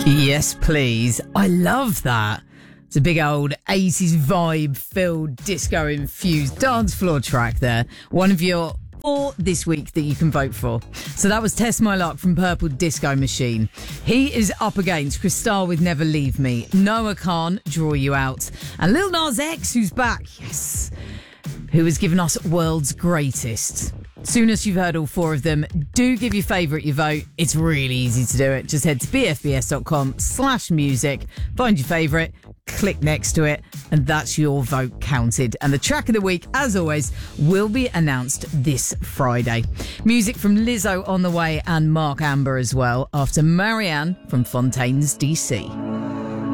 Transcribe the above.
Yes, please. I love that. It's a big old 80s vibe-filled, disco-infused dance floor track there. One of your 4 this week that you can vote for. So that was Test My Luck from Purple Disco Machine. He is up against Kristall with Never Leave Me, Noah Khan, Draw You Out, and Lil Nas X, who's back, yes, who has given us World's Greatest. Soon as you've heard all 4 of them, do give your favourite your vote. It's really easy to do it. Just head to bfbs.com/music, find your favourite, click next to it, and that's your vote counted. And the track of the week, as always, will be announced this Friday. Music from Lizzo on the way and Mark Amber as well, after Marianne from Fontaines DC.